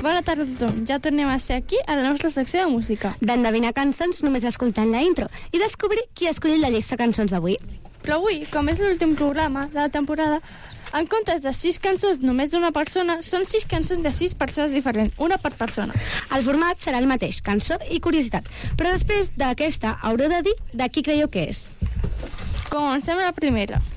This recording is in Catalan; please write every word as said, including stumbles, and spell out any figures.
Bona tarda a tothom. Ja tornem a ser aquí a la nostra secció de música. D'endevinar cançons només escoltant la intro i descobrir qui ha escollit la llista de cançons d'avui. Però avui, com és l'últim programa de la temporada, en comptes de sis cançons només d'una persona, són sis cançons de sis persones diferents, una per persona. El format serà el mateix, cançó i curiositat, però després d'aquesta haureu de dir de qui creieu que és. Comencem la primera.